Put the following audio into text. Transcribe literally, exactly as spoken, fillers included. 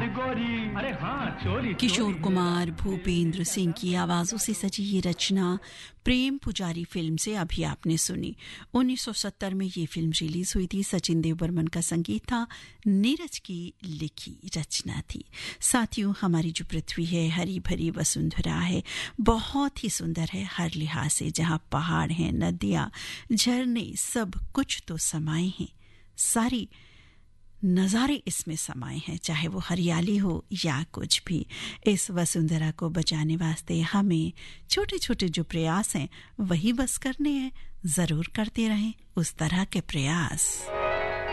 गोरी, अरे हाँ चोली। किशोर कुमार, भूपेंद्र सिंह की आवाजों से सजी ये रचना प्रेम पुजारी फिल्म से अभी आपने सुनी। उन्नीस सौ सत्तर में ये फिल्म रिलीज हुई थी। सचिन देव बर्मन का संगीत था, नीरज की लिखी रचना थी। साथियों, हमारी जो पृथ्वी है हरी भरी वसुंधरा है, बहुत ही सुंदर है हर लिहाज से। जहाँ पहाड़ हैं, नदियाँ, झरने, सब कुछ तो समाये हैं, सारी नज़ारे इसमें समाये हैं, चाहे वो हरियाली हो या कुछ भी। इस वसुंधरा को बचाने वास्ते हमें छोटे छोटे जो प्रयास हैं वही बस करने हैं। ज़रूर करते रहें उस तरह के प्रयास।